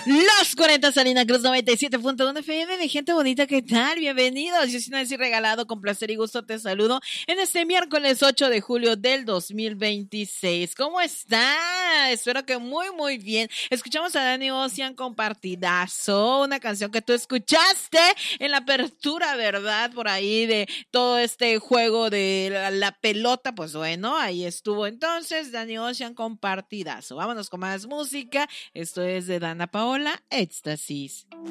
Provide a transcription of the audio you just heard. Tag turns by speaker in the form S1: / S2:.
S1: Los 40 Salina Cruz 97.1 FM, mi gente bonita, ¿qué tal? Bienvenidos. Yo soy Nancy Regalado, con placer y gusto te saludo en este miércoles 8 de julio del 2026. ¿Cómo está? Espero que muy bien. Escuchamos a Danny Ocean con Partidazo, una canción que tú escuchaste en la apertura, ¿verdad? Por ahí de todo este juego de la pelota, pues bueno, ahí estuvo entonces Danny Ocean con Partidazo. Vámonos con más música. Esto es de Dana Paola, Éxtasis.